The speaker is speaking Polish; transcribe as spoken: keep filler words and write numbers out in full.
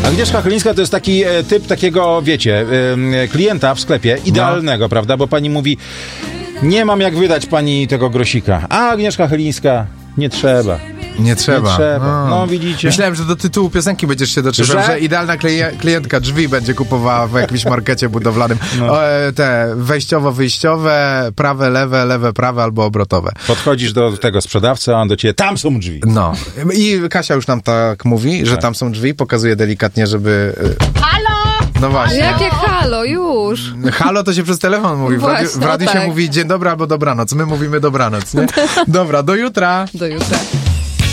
Agnieszka Chylińska to jest taki e, typ takiego, wiecie, e, klienta w sklepie, idealnego, no. prawda? Bo pani mówi, nie mam jak wydać pani tego grosika. A Agnieszka Chylińska, nie trzeba. Nie trzeba. Nie trzeba. No. no widzicie. Myślałem, że do tytułu piosenki będziesz się doczepiał, że? że idealna klej- klientka drzwi będzie kupowała w jakimś markecie budowlanym. No. O, te wejściowo-wyjściowe, prawe, lewe, lewe, prawe albo obrotowe. Podchodzisz do tego sprzedawcy, a on do ciebie, tam są drzwi. No. I Kasia już nam tak mówi, że tak. tam są drzwi, pokazuje delikatnie, żeby... Halo! No właśnie. Jakie halo, już? Halo to się przez telefon mówi. W radiu, w radiu no się tak. mówi dzień dobry albo dobranoc. My mówimy dobranoc, nie? Dobra, do jutra. Do jutra.